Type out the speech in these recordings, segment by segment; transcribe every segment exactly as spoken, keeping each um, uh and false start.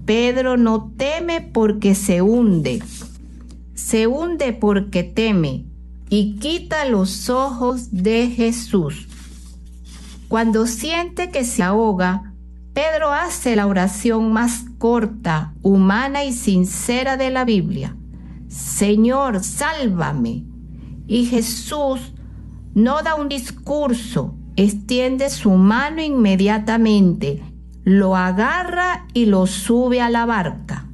Pedro no teme porque se hunde, se hunde porque teme y quita los ojos de Jesús. Cuando siente que se ahoga, Pedro hace la oración más corta, humana y sincera de la Biblia: Señor, sálvame. Y Jesús no da un discurso, extiende su mano inmediatamente, lo agarra y lo sube a la barca.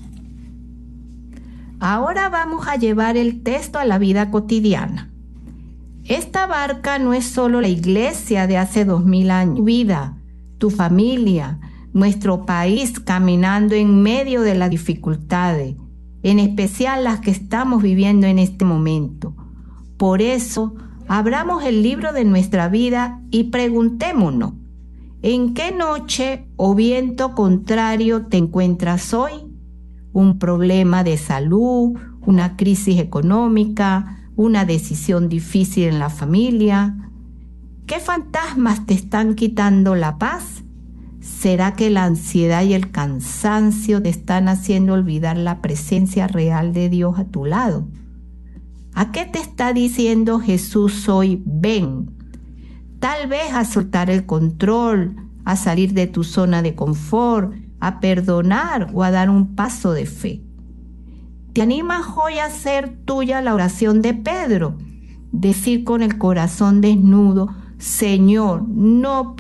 Ahora vamos a llevar el texto a la vida cotidiana. Esta barca no es solo la iglesia de hace dos mil años. Tu vida, tu familia, nuestro país caminando en medio de las dificultades, en especial las que estamos viviendo en este momento. Por eso, abramos el libro de nuestra vida y preguntémonos: ¿en qué noche o viento contrario te encuentras hoy? ¿Un problema de salud, una crisis económica, una decisión difícil en la familia? ¿Qué fantasmas te están quitando la paz? ¿Será que la ansiedad y el cansancio te están haciendo olvidar la presencia real de Dios a tu lado? ¿A qué te está diciendo Jesús hoy? Ven. Tal vez a soltar el control, a salir de tu zona de confort, a perdonar o a dar un paso de fe. ¿Te animas hoy a hacer tuya la oración de Pedro? Decir con el corazón desnudo: Señor, no